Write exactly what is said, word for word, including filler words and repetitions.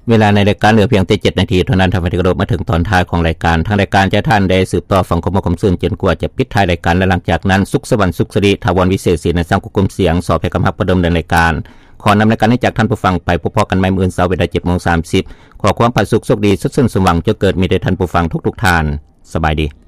เวลาในรายการเหลือเพียงแต่เจ็ดนาทีเท่านั้นทำให้กระโดดมาถึงตอนท้ายของรายการทางรายการจะท่านได้สืบต่อฟังข้อมูลความซื่นจนกว่าจะปิดท้ายรายการและหลังจากนั้นสุขสวรรค์สุขสิริถาวรวิเศษศรีในสังกุมเสียงสอบให้กำกับประดมในรายการขอนำรายการให้จากท่านผู้ฟังไปพบกันใหม่มื้อเช้าเวลา เจ็ดโมงสามสิบ ขอความผาสุกโชคดีสุขสันต์สมหวังจะเกิดมีแด่ท่านผู้ฟังทุกๆท่านสบายดี